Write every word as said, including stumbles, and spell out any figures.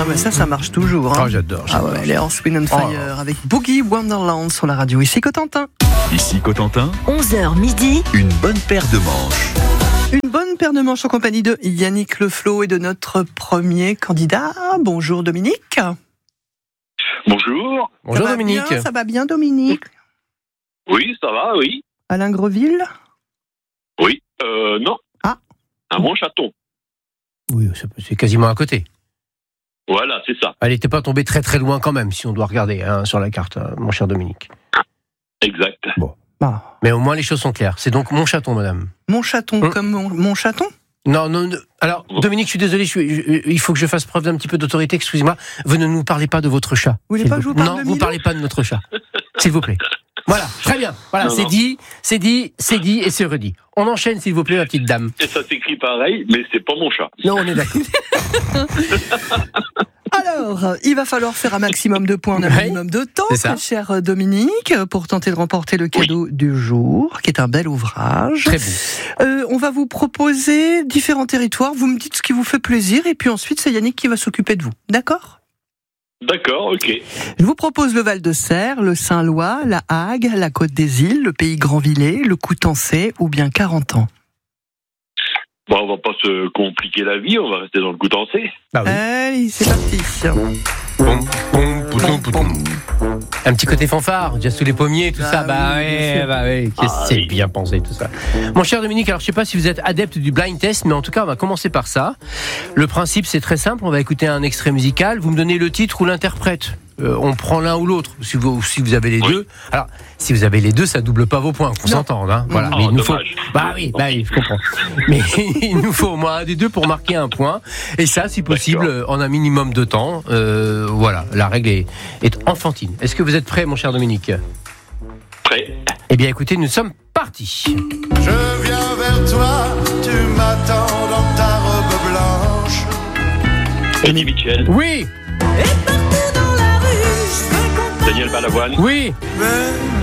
mais ça, ça marche toujours. Hein. Oh, j'adore. j'adore. Ah ouais, les Earth, Wind and Fire Oh. avec Boogie Wonderland sur la radio. Ici Cotentin. Ici Cotentin, onze heures midi. une bonne paire de manches. Une bonne paire de manches en compagnie de Yannick Leflo et de notre premier candidat. Bonjour Dominique. Bonjour. Bonjour ça va Dominique. Bien, ça va bien Dominique. Oui, ça va, oui. Alain Greville. Oui. Euh, non. Ah. Un Montchaton. Oui, c'est- c'est quasiment à côté. Voilà, c'est ça. Elle n'était pas tombée très très loin quand même, si on doit regarder hein, sur la carte, hein, mon cher Dominique. Exact. Ah. Mais au moins les choses sont claires. C'est donc mon chaton, madame. Mon chaton, Hum. comme mon, mon chaton. Non, non, non. Alors, Dominique, je suis désolé, je suis- je- il faut que je fasse preuve d'un petit peu d'autorité, excusez-moi. Vous ne nous parlez pas de votre chat. Vous voulez s'il pas vous que je vous plaît. parle Non, de vous Milou parlez pas de notre chat. S'il vous plaît. Voilà, très bien. Voilà, Non, c'est non. dit, c'est dit, c'est dit et c'est redit. On enchaîne, s'il vous plaît, ma petite dame. Et ça s'écrit pareil, mais c'est pas mon chat. Non, on est d'accord. Alors, il va falloir faire un maximum de points en un Ouais, minimum de temps, c'est ça. très cher Dominique, pour tenter de remporter le cadeau du jour, qui est un bel ouvrage. Très beau. Euh, on va vous proposer différents territoires. Vous me dites ce qui vous fait plaisir, et puis ensuite c'est Yannick qui va s'occuper de vous. D'accord ? D'accord, ok. Je vous propose le Val-de-Serre, le Saint-Lois, la Hague, la Côte des Îles, le Pays Grandvillers, le Coutançais ou bien Carentan. Bon, on va pas se compliquer la vie, on va rester dans le Coutançais. Bah oui. Allez, c'est parti. Poum, poum, poutoum, poutoum. Un petit côté fanfare, déjà sous les pommiers, tout Ah ça. Bah oui, bien ouais, sûr. bah ouais. Qu'est-ce que Ah c'est oui. bien pensé tout ça. Mon cher Dominique, alors je sais pas si vous êtes adepte du blind test, mais en tout cas, on va commencer par ça. Le principe, c'est très simple. On va écouter un extrait musical. Vous me donnez le titre ou l'interprète. Euh, on prend l'un ou l'autre. Si vous, si vous avez les Oui. deux. Alors, si vous avez les deux, ça double pas vos points. Qu'on Non. s'entende, hein. Voilà. Oh, Mais il nous faut. dommage. Bah oui, bah oui, je comprends. Mais il nous faut au moins un des deux pour marquer un point. Et ça, si possible, D'accord. en un minimum de temps. Euh, voilà, la règle est, est enfantine. Est-ce que vous êtes prêt, mon cher Dominique ? Prêt. Eh bien, écoutez, nous sommes partis. Je viens vers toi, tu m'attends dans ta robe blanche. Eddie Mitchell, Oui, Daniel Balavoine, oui, Mais